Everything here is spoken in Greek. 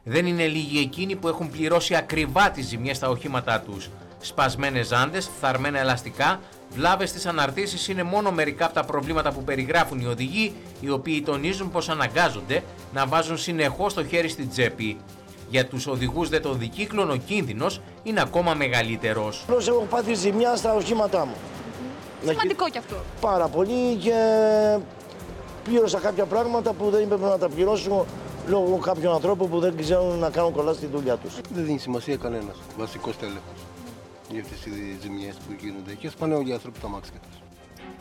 Δεν είναι λίγοι εκείνοι που έχουν πληρώσει ακριβά τις ζημιές στα οχήματά τους. Σπασμένες ζάντες, φθαρμένα ελαστικά, βλάβες στις αναρτήσεις είναι μόνο μερικά από τα προβλήματα που περιγράφουν οι οδηγοί, οι οποίοι τονίζουν πως αναγκάζονται να βάζουν συνεχώς το χέρι στην τσέπη. Για τους οδηγούς δε των δικύκλων ο κίνδυνος είναι ακόμα μεγαλύτερος. Έχω πάθει ζημιά στα οχήματά μου. Σημαντικό κι αυτό. Πάρα πολύ και πλήρωσα κάποια πράγματα που δεν έπρεπε να τα πληρώσω λόγω κάποιων ανθρώπων που δεν ξέρουν να κάνουν καλά στη δουλειά τους. Δεν δίνει σημασία κανένας βασικός τέλεχος για αυτές τις ζημιές που γίνονται και σπάνε όλοι οι άνθρωποι τα μάξια τους.